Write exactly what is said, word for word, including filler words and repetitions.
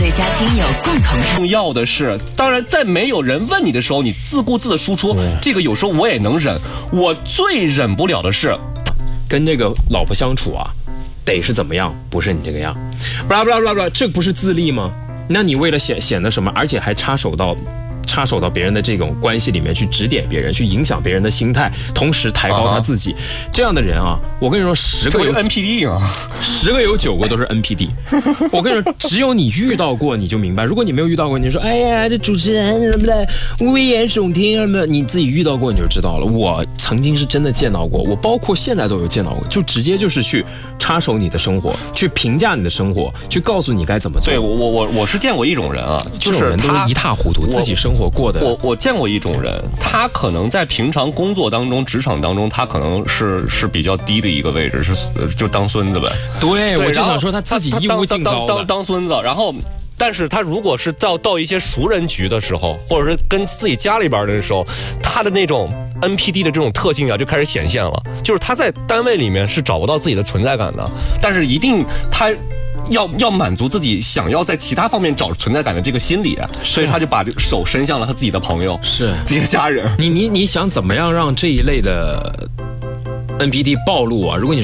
最佳听友共同看。 重要的是，当然在没有人问你的时候，你自顾自的输出，这个有时候我也能忍。我最忍不了的是， 跟这个老婆相处啊，得是怎么样，不是你这个样，不啦不啦不啦不啦，这不是自立吗？那你为了显显得什么，而且还插手到。插手到别人的这种关系里面去指点别人，去影响别人的心态，同时抬高他自己，啊、这样的人啊，我跟你说，十个有 N P D 啊， 十个有九个都是 N P D。我跟你说，只有你遇到过，你就明白。如果你没有遇到过，你就说，哎呀，这主持人什么的危言耸听什么的，你自己遇到过你就知道了。我曾经是真的见到过，我包括现在都有见到过，就直接就是去插手你的生活，去评价你的生活，去告诉你该怎么做。 对我我我我是见过一种人啊，就是这种人都是一塌糊涂，自己生活。过的我我见过一种人，他可能在平常工作当中、职场当中，他可能是是比较低的一个位置，是就当孙子呗。 对，我就想说他自己义无尽糟的当当当孙子，然后。但是他如果是到到一些熟人局的时候，或者是跟自己家里边的时候，他的那种 N P D 的这种特性啊，就开始显现了。就是他在单位里面是找不到自己的存在感的，但是一定他。要要满足自己想要在其他方面找存在感的这个心理，所以他就把手伸向了他自己的朋友， 是自己的家人。 你你你想怎么样让这一类的 N P D 暴露啊？如果你